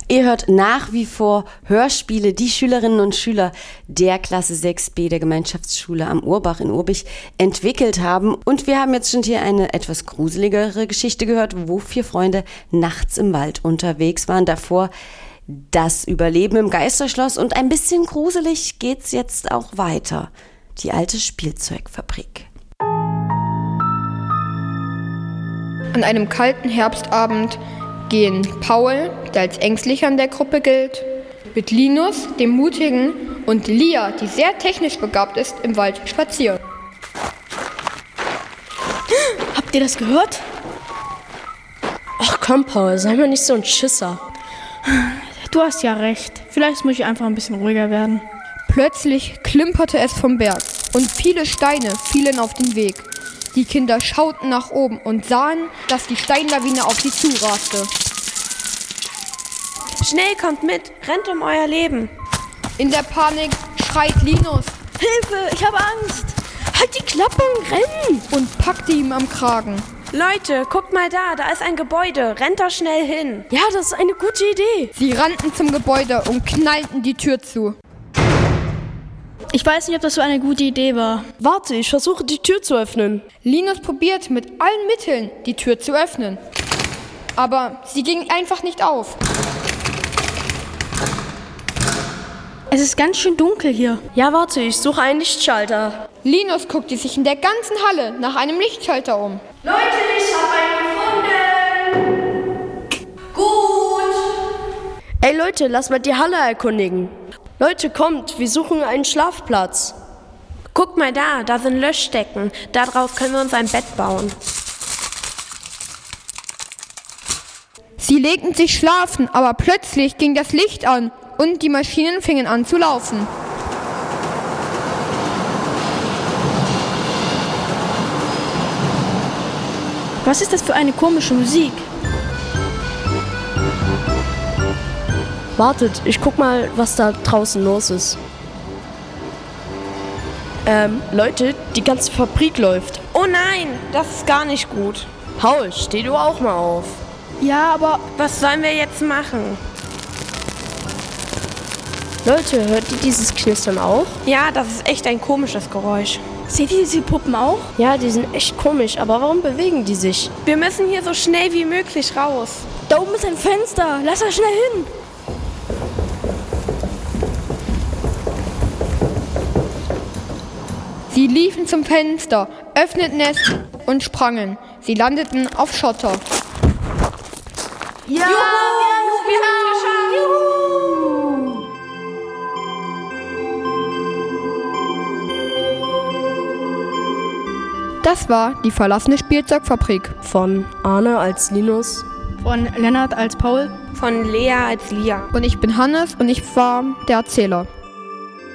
Ihr hört nach wie vor Hörspiele, die Schülerinnen und Schüler der Klasse 6b der Gemeinschaftsschule am Urbach in Urbich entwickelt haben. Und wir haben jetzt schon hier eine etwas gruseligere Geschichte gehört, wo 4 Freunde nachts im Wald unterwegs waren. Davor das Überleben im Geisterschloss und ein bisschen gruselig geht's jetzt auch weiter. Die alte Spielzeugfabrik. An einem kalten Herbstabend gehen Paul, der als ängstlicher in der Gruppe gilt, mit Linus, dem Mutigen, und Lia, die sehr technisch begabt ist, im Wald spazieren. Habt ihr das gehört? Ach komm, Paul, sei mal nicht so ein Schisser. Du hast ja recht. Vielleicht muss ich einfach ein bisschen ruhiger werden. Plötzlich klimperte es vom Berg und viele Steine fielen auf den Weg. Die Kinder schauten nach oben und sahen, dass die Steinlawine auf sie zuraste. Schnell, kommt mit, rennt um euer Leben. In der Panik schreit Linus Hilfe, ich habe Angst. Halt die Klappe und renn. und packte ihn am Kragen. Leute, guckt mal da ist ein Gebäude, rennt da schnell hin. Ja, das ist eine gute Idee. Sie rannten zum Gebäude und knallten die Tür zu. Ich weiß nicht, ob das so eine gute Idee war. Warte, ich versuche die Tür zu öffnen. Linus probiert mit allen Mitteln, die Tür zu öffnen. Aber sie ging einfach nicht auf. Es ist ganz schön dunkel hier. Ja, warte, ich suche einen Lichtschalter. Linus guckte sich in der ganzen Halle nach einem Lichtschalter um. Leute, ich habe einen gefunden. Gut. Ey Leute, lass mal die Halle erkundigen. Leute, kommt, wir suchen einen Schlafplatz. Guckt mal da sind Löschdecken. Darauf können wir uns ein Bett bauen. Sie legten sich schlafen, aber plötzlich ging das Licht an und die Maschinen fingen an zu laufen. Was ist das für eine komische Musik? Wartet, ich guck mal, was da draußen los ist. Leute, die ganze Fabrik läuft. Oh nein, das ist gar nicht gut. Paul, steh du auch mal auf. Ja, aber Was sollen wir jetzt machen? Leute, hört ihr dieses Knistern auch? Ja, das ist echt ein komisches Geräusch. seht ihr diese Puppen auch? Ja, die sind echt komisch, aber warum bewegen die sich? Wir müssen hier so schnell wie möglich raus. Da oben ist ein Fenster. Lass da schnell hin. Sie liefen zum Fenster, öffneten es und sprangen. Sie landeten auf Schotter. Ja! Das war die verlassene Spielzeugfabrik. Von Arne als Linus. Von Lennart als Paul. Von Lea als Lia. Und ich bin Hannes und ich war der Erzähler.